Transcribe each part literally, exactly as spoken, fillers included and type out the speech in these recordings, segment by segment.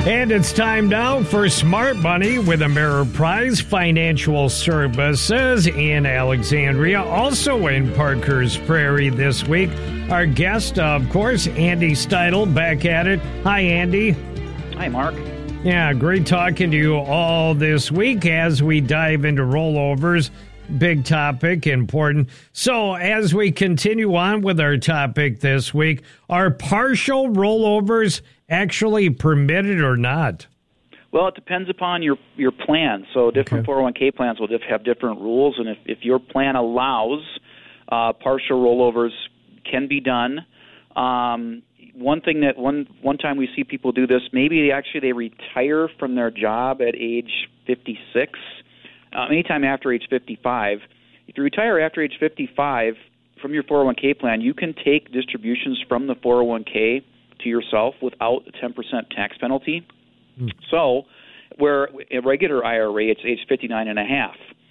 And it's time now for Smart Money with Ameriprise Financial Services in Alexandria, also in Parkers Prairie this week. Our guest, of course, Andy Steidel, back at it. Hi, Andy. Hi, Mark. Yeah, great talking to you all this week as we dive into rollovers. Big topic, important. So as we continue on with our topic this week, are partial rollovers actually permitted or not? Well, it depends upon your, your plan. So different okay. four oh one k plans will have different rules, and if, if your plan allows uh, partial rollovers can be done. Um, one thing that one one time we see people do this, maybe they actually they retire from their job at age fifty-six. Uh, anytime after age fifty-five. If you retire after age fifty-five from your four oh one k plan, you can take distributions from the four oh one k to yourself without a ten percent tax penalty. Mm. So where a regular I R A, it's age fifty-nine and a half.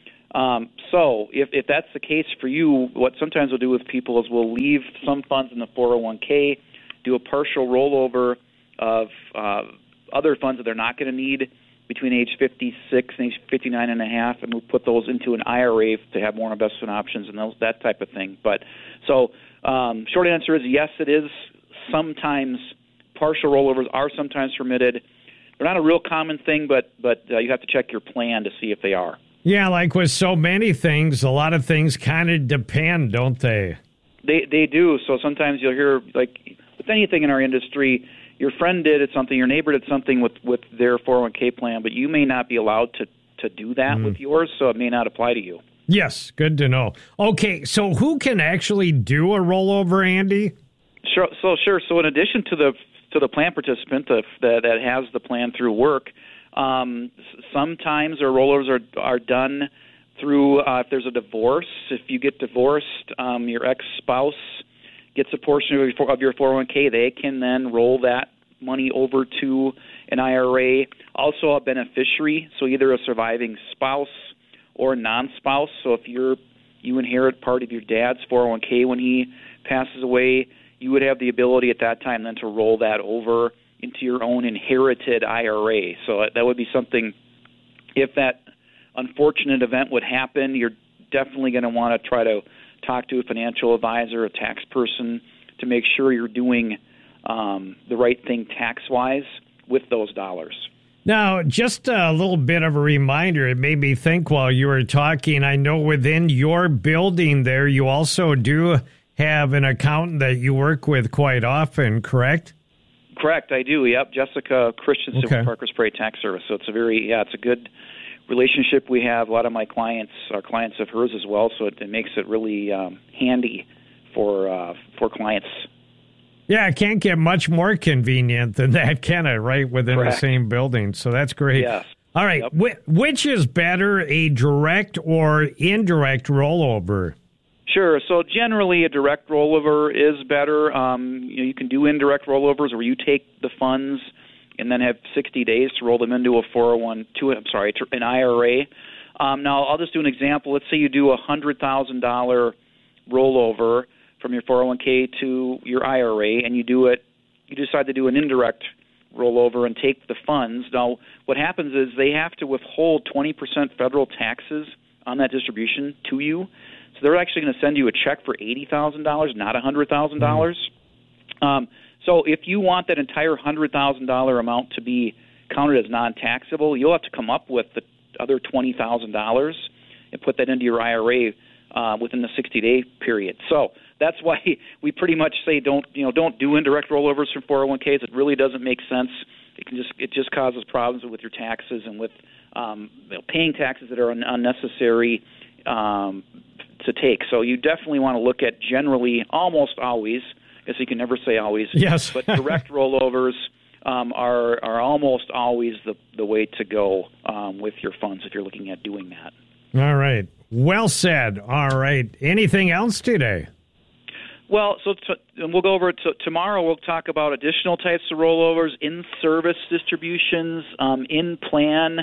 Um, so if, if that's the case for you, what sometimes we'll do with people is we'll leave some funds in the four oh one k, do a partial rollover of uh, other funds that they're not going to need between age fifty-six and age fifty-nine and a half, and we'll put those into an I R A to have more investment options and those, that type of thing. But so um, short answer is yes, it is. Sometimes partial rollovers are sometimes permitted. They're not a real common thing, but but uh, you have to check your plan to see if they are. Yeah, like with so many things, a lot of things kind of depend, don't they? They they do. So sometimes you'll hear, like with anything in our industry, your friend did something, your neighbor did something with, with their four oh one k plan, but you may not be allowed to, to do that mm. with yours, so it may not apply to you. Yes, good to know. Okay, so who can actually do a rollover, Andy? Sure. So sure. So in addition to the to the plan participant that that, that has the plan through work, um, sometimes our rollovers are are done through uh, if there's a divorce. If you get divorced, um, your ex-spouse gets a portion of your, of your four oh one k. They can then roll that money over to an I R A. Also a beneficiary, so either a surviving spouse or a non-spouse. So if you're you inherit part of your dad's four oh one k when he passes away, you would have the ability at that time then to roll that over into your own inherited I R A. So that would be something, if that unfortunate event would happen, you're definitely going to want to try to talk to a financial advisor, a tax person, to make sure you're doing um, the right thing tax-wise with those dollars. Now, just a little bit of a reminder, it made me think while you were talking, I know within your building there, you also do have an accountant that you work with quite often, correct? Correct, I do, yep. Jessica Christensen okay. with Parkers Prairie Tax Service. So it's a very, yeah, it's a good relationship we have. A lot of my clients are clients of hers as well, so it, it makes it really um, handy for uh, for clients. Yeah, it can't get much more convenient than that, can it, right, within Correct. the same building? So that's great. Yes. All right, yep. Wh- which is better, a direct or indirect rollover? Sure. So generally, a direct rollover is better. Um, you know, you can do indirect rollovers where you take the funds and then have sixty days to roll them into a four oh one, to, I'm sorry, to an I R A. Um, now, I'll just do an example. Let's say you do a one hundred thousand dollars rollover from your four oh one k to your I R A, and you do it. You decide to do an indirect rollover and take the funds. Now, what happens is they have to withhold twenty percent federal taxes on that distribution to you. So they're actually going to send you a check for eighty thousand dollars, not one hundred thousand dollars. Mm-hmm. Um, so if you want that entire one hundred thousand dollars amount to be counted as non-taxable, you'll have to come up with the other twenty thousand dollars and put that into your I R A uh, within the sixty-day period. So that's why we pretty much say don't you know don't do indirect rollovers from four oh one k's. It really doesn't make sense. It can just it just causes problems with your taxes and with um, you know, paying taxes that are un- unnecessary. Um, to take. So you definitely want to look at generally, almost always, I guess you can never say always, yes. but direct rollovers um, are are almost always the, the way to go um, with your funds if you're looking at doing that. All right. Well said. All right. Anything else today? Well, so t- and we'll go over it t- tomorrow. We'll talk about additional types of rollovers, in-service distributions, um, in-plan,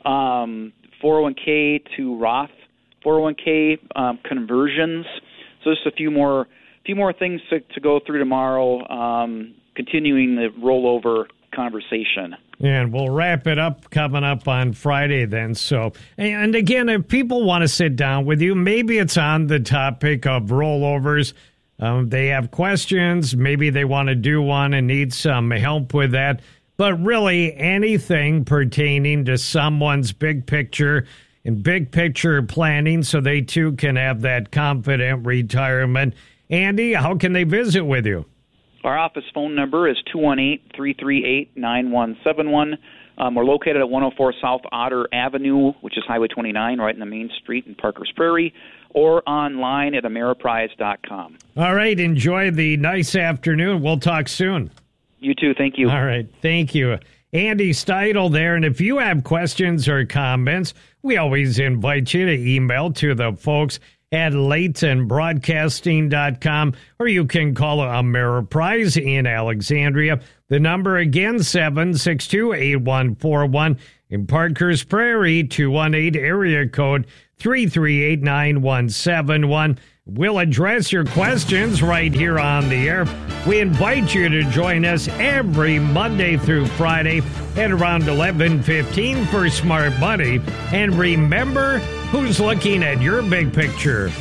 um, four oh one k to Roth four oh one k um, conversions. So just a few more few more things to, to go through tomorrow, um, continuing the rollover conversation. And we'll wrap it up coming up on Friday then. So, and again, if people want to sit down with you, maybe it's on the topic of rollovers. Um, they have questions. Maybe they want to do one and need some help with that. But really, anything pertaining to someone's big picture and big picture planning so they too can have that confident retirement. Andy, how can they visit with you? Our office phone number is two one eight, three three eight, nine one seven one. Um, we're located at one oh four South Otter Avenue, which is Highway twenty-nine, right in the main street in Parker's Prairie, or online at Ameriprise dot com. All right. Enjoy the nice afternoon. We'll talk soon. You too. Thank you. All right. Thank you. Andy Steidl there. And if you have questions or comments, we always invite you to email to the folks at Layton Broadcasting dot com, or you can call Ameriprise in Alexandria. The number again, seven six two, eight one four one. In Parker's Prairie, two one eight, area code three three eight, nine one seven one. We'll address your questions right here on the air. We invite you to join us every Monday through Friday at around eleven fifteen for Smart Money. And remember, who's looking at your big picture?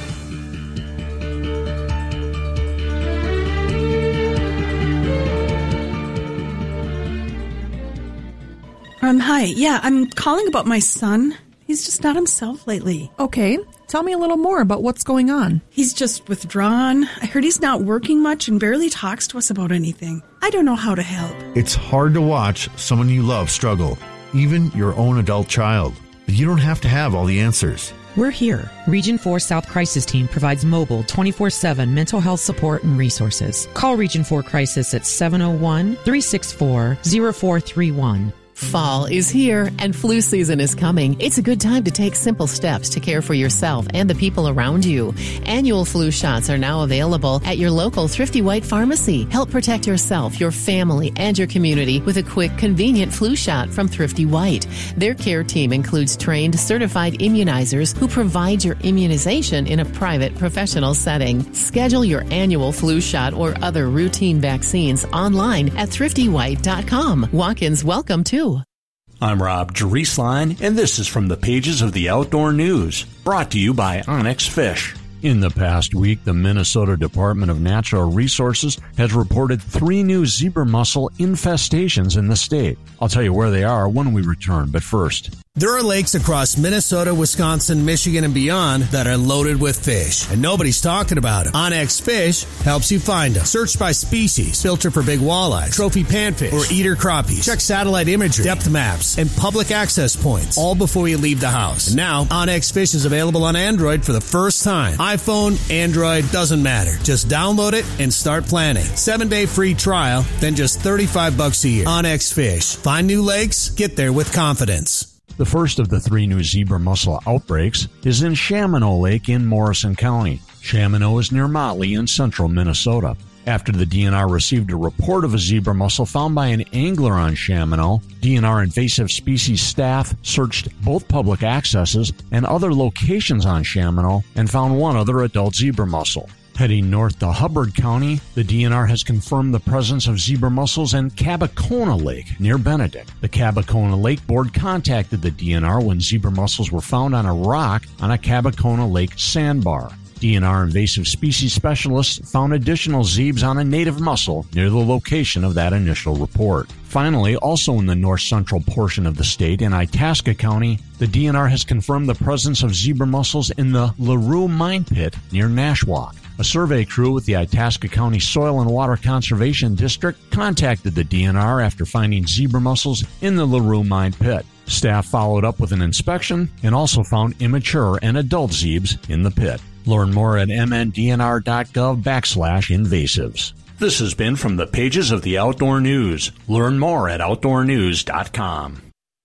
Um, hi. Yeah, I'm calling about my son. He's just not himself lately. Okay. Tell me a little more about what's going on. He's just withdrawn. I heard he's not working much and barely talks to us about anything. I don't know how to help. It's hard to watch someone you love struggle, even your own adult child. But you don't have to have all the answers. We're here. Region four South Crisis Team provides mobile twenty-four seven mental health support and resources. Call Region four Crisis at seven oh one, three six four, oh four three one. Fall is here and flu season is coming. It's a good time to take simple steps to care for yourself and the people around you. Annual flu shots are now available at your local Thrifty White pharmacy. Help protect yourself, your family, and your community with a quick, convenient flu shot from Thrifty White. Their care team includes trained, certified immunizers who provide your immunization in a private, professional setting. Schedule your annual flu shot or other routine vaccines online at thrifty white dot com. Walk-ins welcome too. I'm Rob Drieslein, and this is from the pages of the Outdoor News, brought to you by Onyx Fish. In the past week, the Minnesota Department of Natural Resources has reported three new zebra mussel infestations in the state. I'll tell you where they are when we return, but first. There are lakes across Minnesota, Wisconsin, Michigan, and beyond that are loaded with fish, and nobody's talking about them. Onyx Fish helps you find them. Search by species, filter for big walleyes, trophy panfish, or eater crappies. Check satellite imagery, depth maps, and public access points, all before you leave the house. And now, Onyx Fish is available on Android for the first time. iPhone, Android, doesn't matter. Just download it and start planning. Seven-day free trial, then just thirty-five bucks a year. Onyx Fish. Find new lakes, get there with confidence. The first of the three new zebra mussel outbreaks is in Chaminade Lake in Morrison County. Chaminade is near Motley in central Minnesota. After the D N R received a report of a zebra mussel found by an angler on Chaminade, D N R invasive species staff searched both public accesses and other locations on Chaminade and found one other adult zebra mussel. Heading north to Hubbard County, the D N R has confirmed the presence of zebra mussels in Cabacona Lake near Benedict. The Cabacona Lake Board contacted the D N R when zebra mussels were found on a rock on a Cabacona Lake sandbar. D N R invasive species specialists found additional zebes on a native mussel near the location of that initial report. Finally, also in the north-central portion of the state, in Itasca County, the D N R has confirmed the presence of zebra mussels in the LaRue Mine Pit near Nashwauk. A survey crew with the Itasca County Soil and Water Conservation District contacted the D N R after finding zebra mussels in the LaRue Mine Pit. Staff followed up with an inspection and also found immature and adult zebes in the pit. Learn more at mndnr.gov backslash invasives. This has been from the pages of the Outdoor News. Learn more at outdoor news dot com.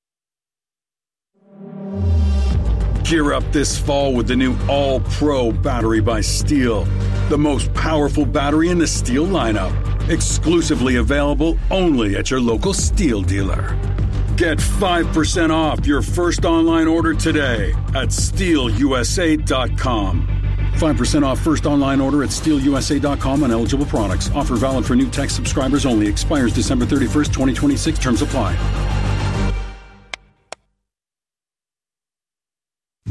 Gear up this fall with the new All-Pro battery by Steel. The most powerful battery in the Steel lineup. Exclusively available only at your local Steel dealer. Get five percent off your first online order today at steel u s a dot com. five percent off first online order at steel u s a dot com on eligible products. Offer valid for new tech subscribers only. Expires December thirty-first, twenty twenty-six. Terms apply.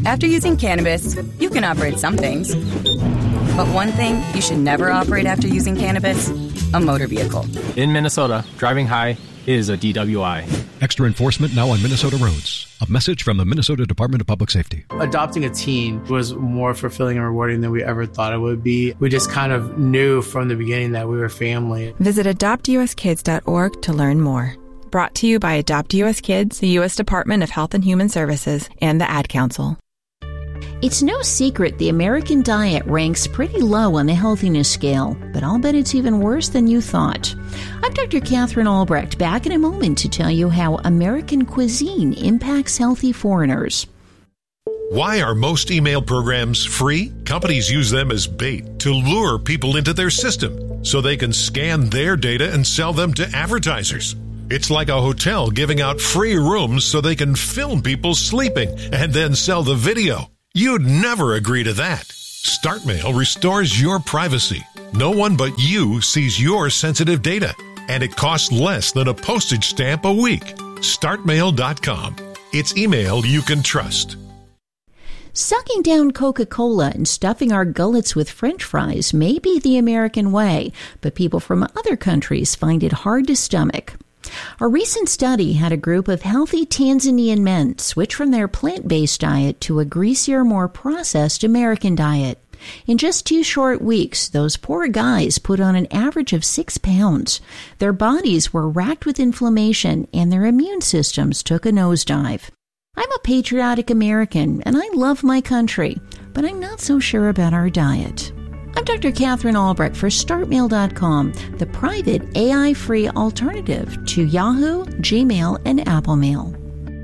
After using cannabis, you can operate some things. But one thing you should never operate after using cannabis, a motor vehicle. In Minnesota, driving high is a D W I. Extra enforcement now on Minnesota roads. A message from the Minnesota Department of Public Safety. Adopting a teen was more fulfilling and rewarding than we ever thought it would be. We just kind of knew from the beginning that we were family. Visit adopt u s kids dot org to learn more. Brought to you by Adopt U S Kids, the U S Department of Health and Human Services, and the Ad Council. It's no secret the American diet ranks pretty low on the healthiness scale, but I'll bet it's even worse than you thought. I'm Doctor Catherine Albrecht, back in a moment to tell you how American cuisine impacts healthy foreigners. Why are most email programs free? Companies use them as bait to lure people into their system so they can scan their data and sell them to advertisers. It's like a hotel giving out free rooms so they can film people sleeping and then sell the video. You'd never agree to that. StartMail restores your privacy. No one but you sees your sensitive data, and it costs less than a postage stamp a week. start mail dot com. It's email you can trust. Sucking down Coca-Cola and stuffing our gullets with French fries may be the American way, but people from other countries find it hard to stomach. A recent study had a group of healthy Tanzanian men switch from their plant-based diet to a greasier, more processed American diet. In just two short weeks, those poor guys put on an average of six pounds. Their bodies were racked with inflammation, and their immune systems took a nosedive. I'm a patriotic American, and I love my country, but I'm not so sure about our diet. I'm Doctor Catherine Albrecht for start mail dot com, the private A I-free alternative to Yahoo, Gmail, and Apple Mail.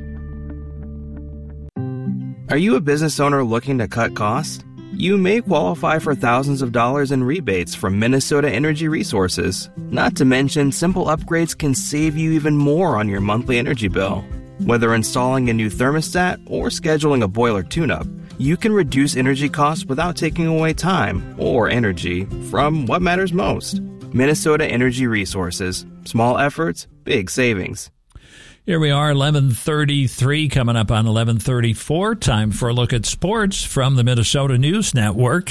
Are you a business owner looking to cut costs? You may qualify for thousands of dollars in rebates from Minnesota Energy Resources. Not to mention, simple upgrades can save you even more on your monthly energy bill. Whether installing a new thermostat or scheduling a boiler tune-up, you can reduce energy costs without taking away time or energy from what matters most. Minnesota Energy Resources. Small efforts, big savings. Here we are, eleven thirty-three, coming up on eleven thirty-four. Time for a look at sports from the Minnesota News Network.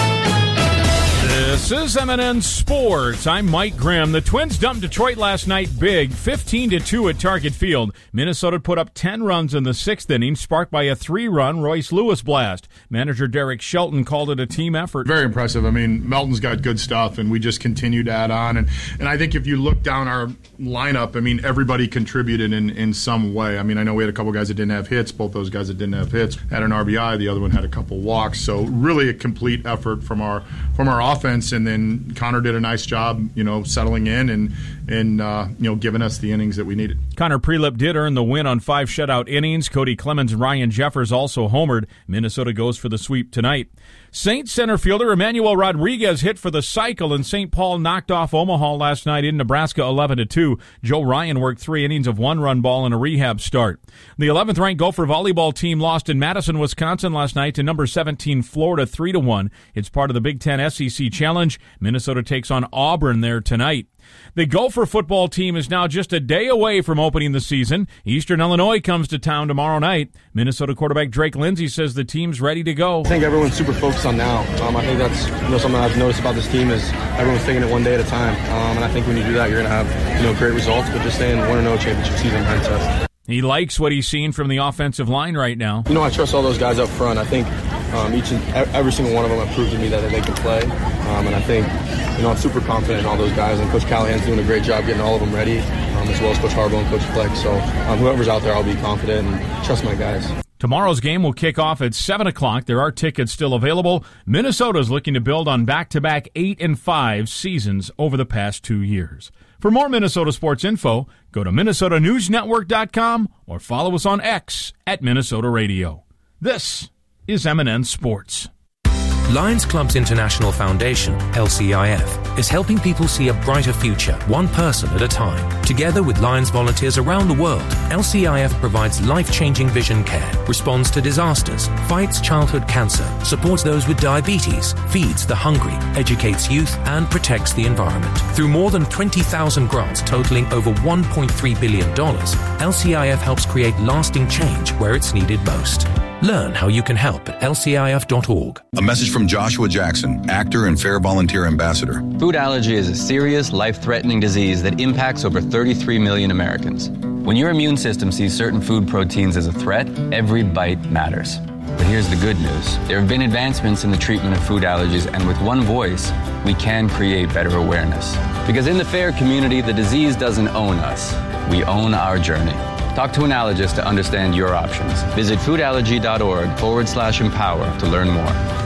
This is M and N Sports. I'm Mike Grimm. The Twins dumped Detroit last night big, fifteen to two at Target Field. Minnesota put up ten runs in the sixth inning, sparked by a three-run Royce Lewis blast. Manager Derek Shelton called it a team effort. Very impressive. I mean, Melton's got good stuff, and we just continue to add on. And, and I think if you look down our lineup, I mean, everybody contributed in, in some way. I mean, I know we had a couple guys that didn't have hits. Both those guys that didn't have hits had an R B I. The other one had a couple walks. So really a complete effort from our from our offense. And then Connor did a nice job, you know, settling in and, and uh, you know, giving us the innings that we needed. Connor Prelip did earn the win on five shutout innings. Cody Clemens and Ryan Jeffers also homered. Minnesota goes for the sweep tonight. Saints center fielder Emmanuel Rodriguez hit for the cycle, and Saint Paul knocked off Omaha last night in Nebraska eleven to two. Joe Ryan worked three innings of one-run ball in a rehab start. The eleventh-ranked Gopher volleyball team lost in Madison, Wisconsin last night to number seventeen Florida three to one. It's part of the Big Ten S E C Challenge. Minnesota takes on Auburn there tonight. The Gopher football team is now just a day away from opening the season. Eastern Illinois comes to town tomorrow night. Minnesota quarterback Drake Lindsey says the team's ready to go. I think everyone's super focused on now. Um, I think that's you know something I've noticed about this team is everyone's taking it one day at a time. Um, and I think when you do that, you're going to have you know great results. But just saying one and oh championship season behind us. He likes what he's seen from the offensive line right now. You know, I trust all those guys up front. I think um, each and every single one of them have proved to me that, that they can play. Um, and I think, you know, I'm super confident in all those guys. And Coach Callahan's doing a great job getting all of them ready, um, as well as Coach Harbaugh and Coach Fleck. So um, whoever's out there, I'll be confident and trust my guys. Tomorrow's game will kick off at seven o'clock. There are tickets still available. Minnesota's looking to build on back-to-back eight and five seasons over the past two years. For more Minnesota sports info, go to Minnesota News Network dot com or follow us on X at Minnesota Radio. This is M and N Sports. Lions Clubs International Foundation, L C I F, is helping people see a brighter future, one person at a time. Together with Lions volunteers around the world, L C I F provides life-changing vision care, responds to disasters, fights childhood cancer, supports those with diabetes, feeds the hungry, educates youth, and protects the environment. Through more than twenty thousand grants totaling over one point three billion dollars, L C I F helps create lasting change where it's needed most. Learn how you can help at L C I F dot org. A message from Joshua Jackson, actor and Fair Volunteer Ambassador. Food allergy is a serious, life-threatening disease that impacts over thirty-three million Americans. When your immune system sees certain food proteins as a threat, every bite matters. But here's the good news. There have been advancements in the treatment of food allergies, and with one voice, we can create better awareness. Because in the FAIR community, the disease doesn't own us. We own our journey. Talk to an allergist to understand your options. Visit foodallergy.org forward slash empower to learn more.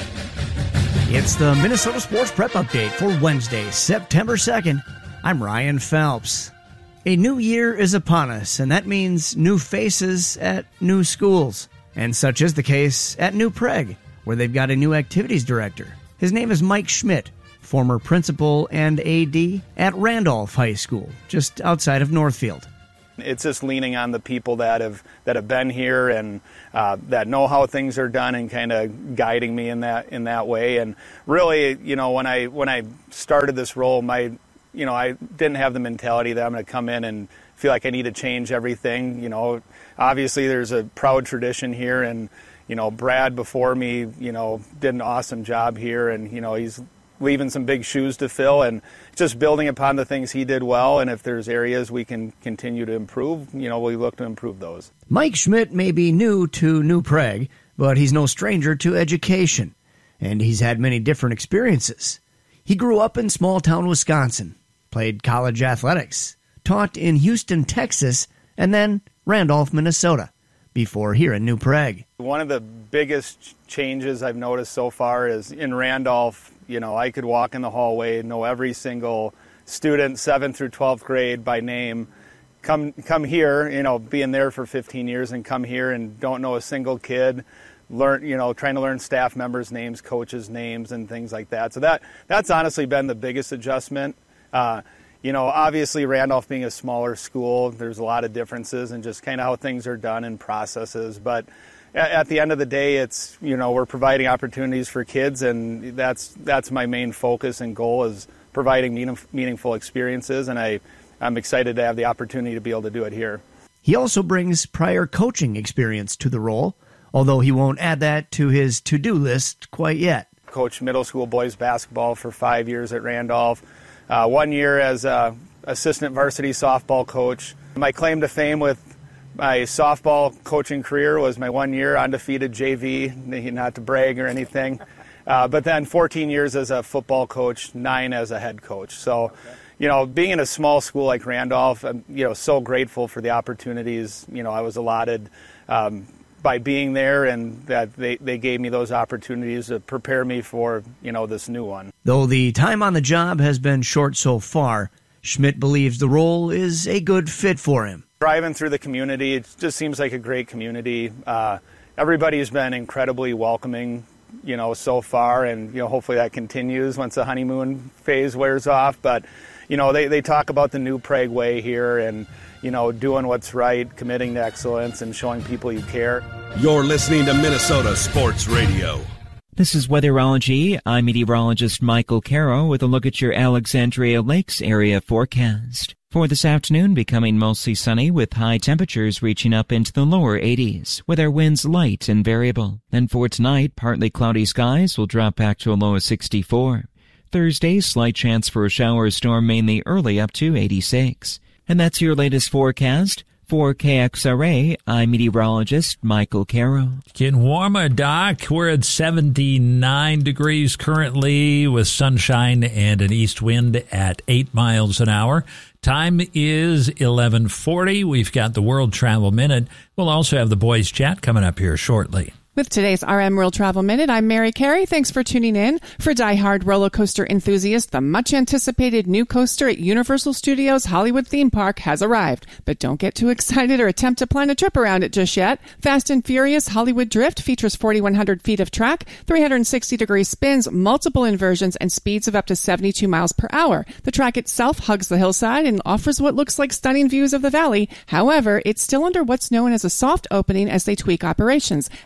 It's the Minnesota Sports Prep Update for Wednesday, September second. I'm Ryan Phelps. A new year is upon us, and that means new faces at new schools. And such is the case at New Prague, where they've got a new activities director. His name is Mike Schmidt, former principal and A D at Randolph High School, just outside of Northfield. It's just leaning on the people that have that have been here and uh, that know how things are done and kind of guiding me in that in that way. And really, you know, when I when I started this role, my you know I didn't have the mentality that I'm going to come in and feel like I need to change everything. You know, obviously there's a proud tradition here, and you know Brad before me, you know, did an awesome job here, and you know he's leaving some big shoes to fill, and just building upon the things he did well. And if there's areas we can continue to improve, you know, we look to improve those. Mike Schmidt may be new to New Prague, but he's no stranger to education, and he's had many different experiences. He grew up in small-town Wisconsin, played college athletics, taught in Houston, Texas, and then Randolph, Minnesota, before here in New Prague. One of the biggest changes I've noticed so far is in Randolph, you know, I could walk in the hallway, know every single student, seventh through twelfth grade by name. Come come here, you know, being there for fifteen years and come here and don't know a single kid. Learn, you know, trying to learn staff members' names, coaches' names, and things like that. So that that's honestly been the biggest adjustment. Uh, you know, obviously Randolph being a smaller school, there's a lot of differences in just kind of how things are done and processes. But at the end of the day, it's, you know, we're providing opportunities for kids, and that's that's my main focus and goal is providing meaning, meaningful experiences, and I, I'm excited to have the opportunity to be able to do it here. He also brings prior coaching experience to the role, although he won't add that to his to-do list quite yet. Coached middle school boys basketball for five years at Randolph, uh, one year as a assistant varsity softball coach. My claim to fame with my softball coaching career was my one year undefeated J V, not to brag or anything, uh, but then fourteen years as a football coach, nine as a head coach. So, you know, being in a small school like Randolph, I'm, you know, so grateful for the opportunities, you know, I was allotted um, by being there, and that they, they gave me those opportunities to prepare me for, you know, this new one. Though the time on the job has been short so far, Schmidt believes the role is a good fit for him. Driving through the community, it just seems like a great community. Uh, everybody's been incredibly welcoming, you know, so far, and, you know, hopefully that continues once the honeymoon phase wears off. But, you know, they, they talk about the New Prague way here and, you know, doing what's right, committing to excellence, and showing people you care. You're listening to Minnesota Sports Radio. This is Weatherology. I'm meteorologist Michael Caro with a look at your Alexandria Lakes area forecast. For this afternoon, becoming mostly sunny with high temperatures reaching up into the lower eighties, with our winds light and variable. And for tonight, partly cloudy skies will drop back to a low of sixty-four. Thursday, slight chance for a shower or storm mainly early up to eighty-six. And that's your latest forecast. For K X R A, I'm meteorologist Michael Caro. Getting warmer, Doc. We're at seventy-nine degrees currently with sunshine and an east wind at eight miles an hour. Time is eleven forty. We've got the World Travel Minute. We'll also have the Boys Chat coming up here shortly. With today's R M World Travel Minute, I'm Mary Carey. Thanks for tuning in. For die-hard roller coaster enthusiasts, the much-anticipated new coaster at Universal Studios Hollywood Theme Park has arrived. But don't get too excited or attempt to plan a trip around it just yet. Fast and Furious Hollywood Drift features forty-one hundred feet of track, three hundred sixty degree spins, multiple inversions, and speeds of up to seventy-two miles per hour. The track itself hugs the hillside and offers what looks like stunning views of the valley. However, it's still under what's known as a soft opening as they tweak operations and may be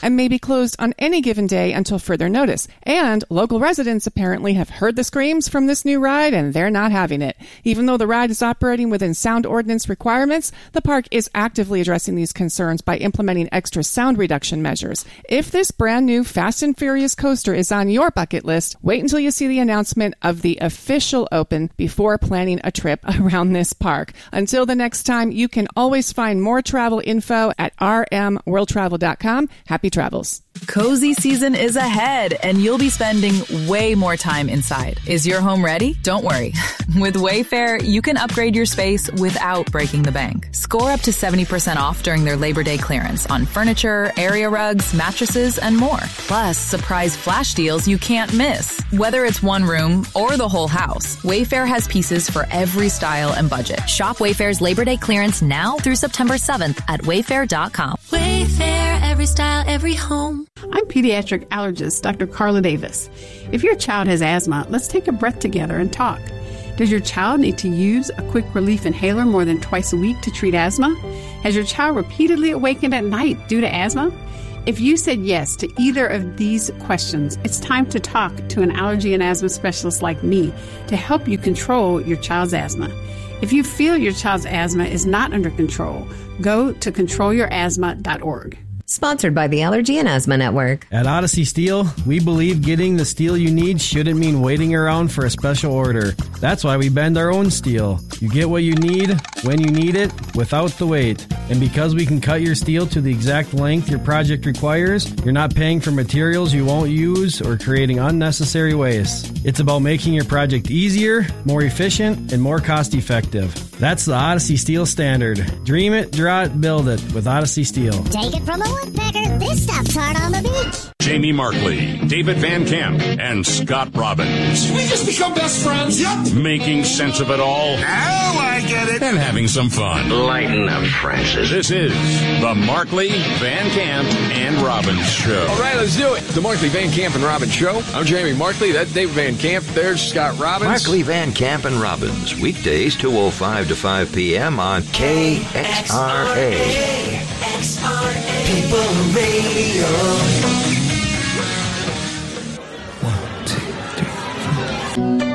closed on any given day until further notice. And local residents apparently have heard the screams from this new ride, and they're not having it. Even though the ride is operating within sound ordinance requirements, the park is actively addressing these concerns by implementing extra sound reduction measures. If this brand new Fast and Furious coaster is on your bucket list, wait until you see the announcement of the official open before planning a trip around this park. Until the next time, you can always find more travel info at r m world travel dot com. Happy travels. Cozy season is ahead, and you'll be spending way more time inside. Is your home ready? Don't worry. With Wayfair, you can upgrade your space without breaking the bank. Score up to seventy percent off during their Labor Day clearance on furniture, area rugs, mattresses, and more. Plus, surprise flash deals you can't miss. Whether it's one room or the whole house, Wayfair has pieces for every style and budget. Shop Wayfair's Labor Day clearance now through September seventh at wayfair dot com. Wayfair, every style, every home. I'm pediatric allergist Doctor Carla Davis. If your child has asthma, let's take a breath together and talk. Does your child need to use a quick relief inhaler more than twice a week to treat asthma? Has your child repeatedly awakened at night due to asthma? If you said yes to either of these questions, it's time to talk to an allergy and asthma specialist like me to help you control your child's asthma. If you feel your child's asthma is not under control, go to control your asthma dot org. Sponsored by the Allergy and Asthma Network. At Odyssey Steel, we believe getting the steel you need shouldn't mean waiting around for a special order. That's why we bend our own steel. You get what you need, when you need it, without the wait. And because we can cut your steel to the exact length your project requires, you're not paying for materials you won't use or creating unnecessary waste. It's about making your project easier, more efficient, and more cost-effective. That's the Odyssey Steel standard. Dream it, draw it, build it with Odyssey Steel. Take it from a woodpecker, this stuff's hard on the beach. Jamie Markley, David Van Camp, and Scott Robbins. We just become best friends, yep. Making sense of it all. Now I get it. And having some fun. Lighten up, Francis. This is the Markley, Van Camp, and Robbins Show. All right, let's do it. The Markley, Van Camp, and Robbins Show. I'm Jamie Markley. That's David Van Camp. There's Scott Robbins. Markley, Van Camp, and Robbins. Weekdays, two oh five to five p.m. on K X R A. X R A. People Radio.